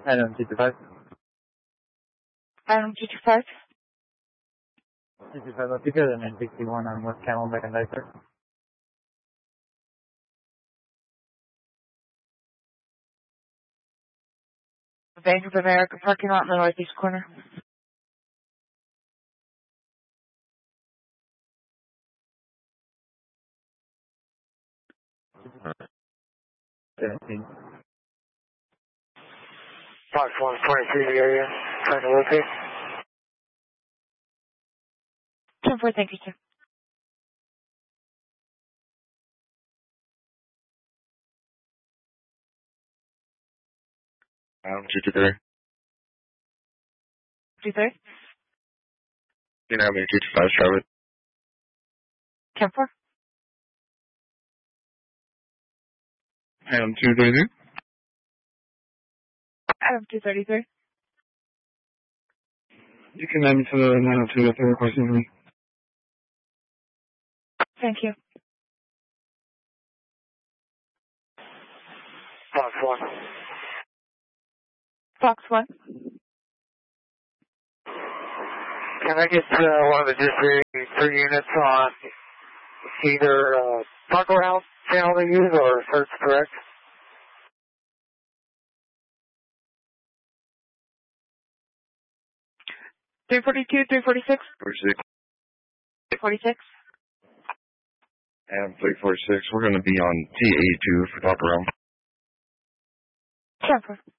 Adam 225. Adam 225. 225 up because I'm in 61 on West Camelback and Dicer. Bank of America parking lot in the northeast corner. Fox 123 the area, trying to locate. 10-4, thank you, sir. Adam 223. 2-3. You know, 225, Charlotte. 10-4. Adam 233. Adam 233. You can add me to the 902 if they're requesting me. Thank you. Fox 1. Fox 1. Can I get one of the district 3 units on either talk around channel they use or search correct? $342, $346. 46. 46. Adam 346. We're going to be on T82 for talk around. 10-4.